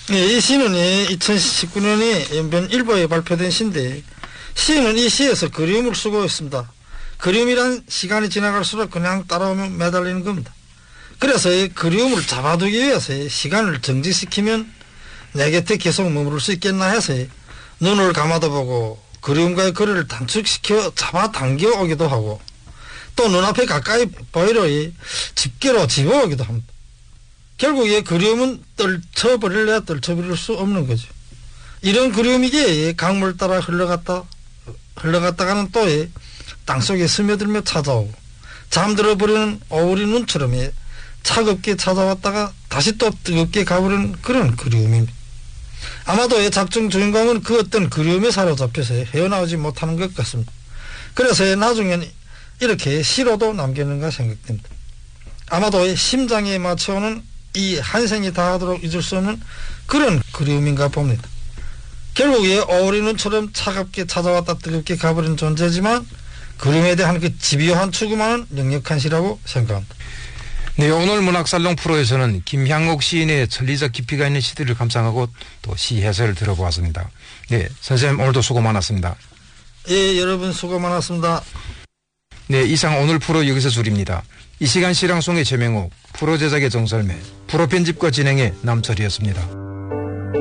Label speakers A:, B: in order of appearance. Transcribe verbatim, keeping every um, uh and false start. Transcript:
A: 네, 이 시는 이천십구 년에 연변 일보에 발표된 시인데 시인은 이 시에서 그리움을 쓰고 있습니다. 그리움이란 시간이 지나갈수록 그냥 따라오면 매달리는 겁니다. 그래서 이 그리움을 잡아두기 위해서 시간을 정지시키면 내 곁에 계속 머무를 수 있겠나 해서 눈을 감아도 보고 그리움과의 거리를 단축시켜 잡아당겨 오기도 하고 또 눈앞에 가까이 보이려 집게로 집어오기도 합니다. 결국 이 그리움은 떨쳐버릴래야 떨쳐버릴 수 없는 거죠. 이런 그리움이기에 강물 따라 흘러갔다 흘러갔다가는 또 땅속에 스며들며 찾아오고 잠들어 버리는 오우리 눈처럼 차갑게 찾아왔다가 다시 또 뜨겁게 가버리는 그런 그리움입니다. 아마도 작중 주인공은 그 어떤 그리움에 사로잡혀서 헤어나오지 못하는 것 같습니다. 그래서 나중에는 이렇게 시로도 남겼는가 생각됩니다. 아마도 심장에 맞춰오는 이 한 생이 다하도록 잊을 수 없는 그런 그리움인가 봅니다. 결국 이 오우리 눈처럼 차갑게 찾아왔다 뜨겁게 가버린 존재지만 그림에 대한 그 집요한 추구만은 역력한 시라고 생각합니다.
B: 네, 오늘 문학살롱 프로에서는 김향옥 시인의 천리적 깊이가 있는 시들을 감상하고 또 시 해설을 들어보았습니다. 네, 선생님 오늘도 수고 많았습니다.
A: 예, 여러분 수고 많았습니다.
B: 네, 이상 오늘 프로 여기서 줄입니다. 이 시간 시랑송의 최명옥, 프로 제작의 정설매, 프로 편집과 진행의 남철이었습니다.